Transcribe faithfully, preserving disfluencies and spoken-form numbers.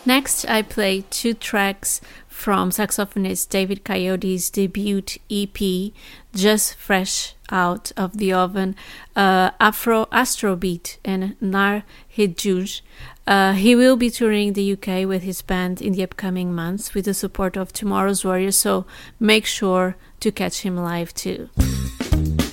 Next, I play two tracks from saxophonist David Coyote's debut E P, just fresh out of the oven, uh, Afro Astrobeat and Nar Hidjuj. Uh, he will be touring the U K with his band in the upcoming months with the support of Tomorrow's Warriors, so make sure to catch him live too.